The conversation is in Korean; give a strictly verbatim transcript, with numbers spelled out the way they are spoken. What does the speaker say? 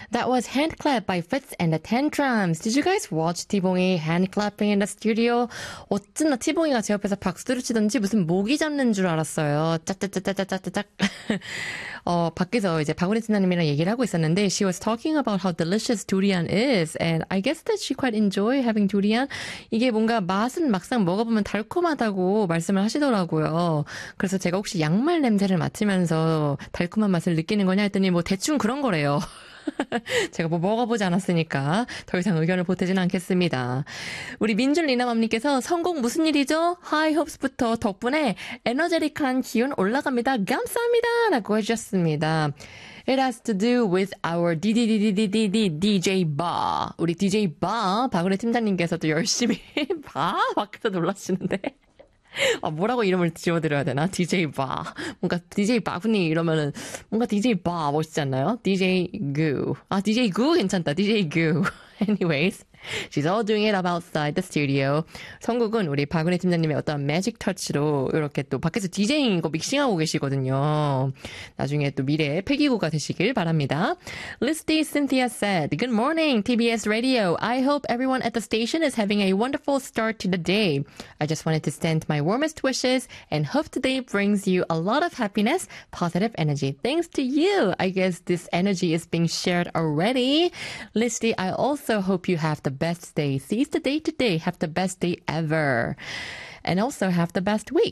That was Hand Clap by Fitz and the Tantrums. Did you guys watch 티봉이 hand clapping in the studio? 어쩌나 티봉이가 제 옆에서 박수를 치던지 무슨 모기 잡는 줄 알았어요. 짝짝짝짝짝짝짝. 어, 밖에서 이제 박은희 팀장님이랑 얘기를 하고 있었는데 she was talking about how delicious durian is and I guess that she quite enjoy having durian. 이게 뭔가 맛은 막상 먹어보면 달콤하다고 말씀을 하시더라고요. 그래서 제가 혹시 양말 냄새를 맡으면서 달콤한 맛을 느끼는 거냐 했더니 뭐 대충 그런 거래요. 제가 뭐 먹어보지 않았으니까 더 이상 의견을 보태진 않겠습니다. 우리 민준 리나맘님께서 성공 무슨 일이죠? 하이홉스부터 덕분에 에너제틱한 기운 올라갑니다. 감사합니다. 라고 해주셨습니다. It has to do with our 디디디디디디 디제이 바. 우리 디제이 바 박은혜 팀장님께서도 열심히 바 밖에서 놀라시는데 아, 뭐라고 이름을 지어드려야 되나? 디제이 바. 뭔가 디제이 바구니 이러면은 뭔가 디제이 바 멋있지 않나요? 디제이 구. 아, 디제이 구 괜찮다. 디제이 구. Anyways, she's all doing it up outside the studio. 성국은 우리 박은혜 팀장님의 어떤 매직 터치로 이렇게 또 밖에서 디제잉 거 믹싱하고 계시거든요. 나중에 또 미래의 패기구가 되시길 바랍니다. Listy Cynthia said, Good morning, 티비에스 Radio. I hope everyone at the station is having a wonderful start to the day. I just wanted to send my warmest wishes and hope today brings you a lot of happiness, positive energy. Thanks to you. I guess this energy is being shared already. Listy, I also hope you have the best day. Seize the day today. Have the best day ever. And also have the best week.